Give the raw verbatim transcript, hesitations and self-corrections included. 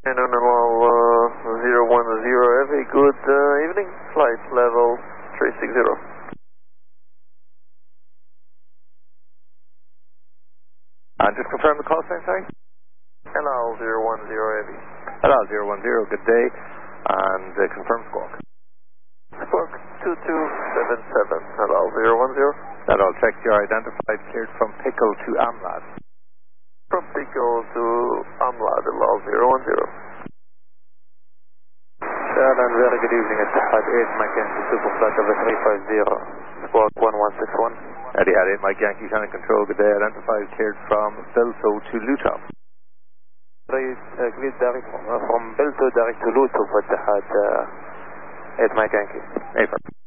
And on uh, zero one zero, have a good uh, evening. Flight level three six zero. And just confirm the call sign, sorry? Hello, zero one zero Heavy. Hello, zero one zero, good day. And uh, confirm squawk. Squawk two two seven seven. Hello, zero one zero. That all checked. You're identified, cleared from Pickle to Amlad. From Pickle to Amlad, hello, zero one zero. Shannon, very good evening. Etihad eight, Mike Yankee, Superflight over three five zero. Squawk one one six one. Etihad eight, Mike Yankee, Shannon Control, good day. Identified, cleared from Belto to Luton. Please, uh, clear direct from, uh, from Belto direct to Luton for Etihad uh, eight, Mike Yankee. Hey,